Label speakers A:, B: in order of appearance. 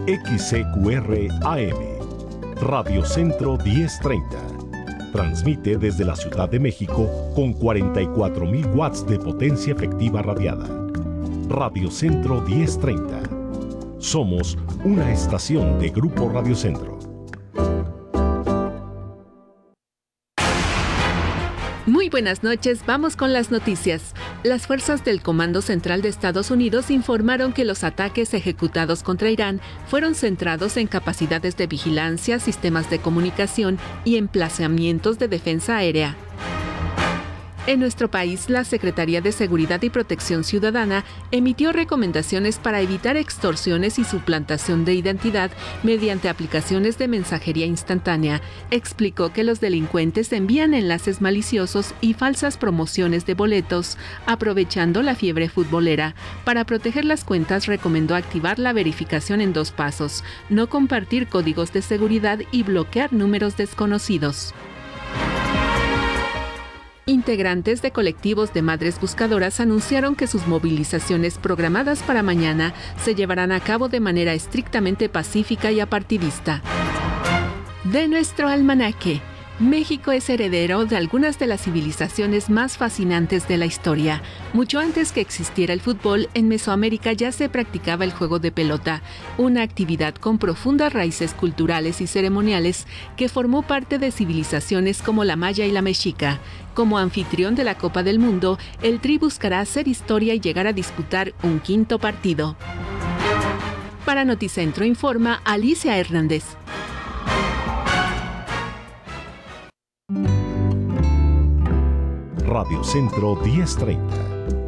A: XCQR AM, Radio Centro 1030. Transmite desde la Ciudad de México con 44,000 watts de potencia efectiva radiada. Radio Centro 1030. Somos una estación de Grupo Radio Centro.
B: Muy buenas noches, vamos con las noticias. Las fuerzas del Comando Central de Estados Unidos informaron que los ataques ejecutados contra Irán fueron centrados en capacidades de vigilancia, sistemas de comunicación y emplazamientos de defensa aérea. En nuestro país, la Secretaría de Seguridad y Protección Ciudadana emitió recomendaciones para evitar extorsiones y suplantación de identidad mediante aplicaciones de mensajería instantánea. Explicó que los delincuentes envían enlaces maliciosos y falsas promociones de boletos, aprovechando la fiebre futbolera. Para proteger las cuentas, recomendó activar la verificación en 2 pasos, no compartir códigos de seguridad y bloquear números desconocidos. Integrantes de colectivos de madres buscadoras anunciaron que sus movilizaciones programadas para mañana se llevarán a cabo de manera estrictamente pacífica y apartidista. De nuestro almanaque, México es heredero de algunas de las civilizaciones más fascinantes de la historia. Mucho antes que existiera el fútbol, en Mesoamérica ya se practicaba el juego de pelota, una actividad con profundas raíces culturales y ceremoniales que formó parte de civilizaciones como la maya y la mexica. Como anfitrión de la Copa del Mundo, el Tri buscará hacer historia y llegar a disputar un 5º partido. Para Noticentro informa Alicia Hernández.
A: Radio Centro 1030.